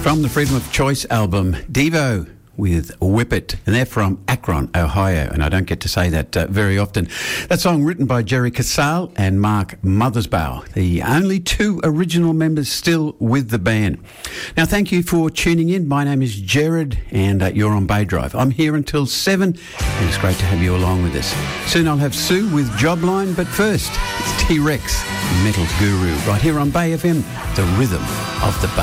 from the Freedom of Choice album, Devo with Whip It. And they're from Akron, Ohio, and I don't get to say that very often. That song written by Jerry Casale and Mark Mothersbaugh, the only two original members still with the band. Now, thank you for tuning in. My name is Jared, and you're on Bay Drive. I'm here until 7, and it's great to have you along with us. Soon I'll have Sue with Jobline, but first, it's T-Rex, Metal Guru, right here on Bay FM, the rhythm of the Bay.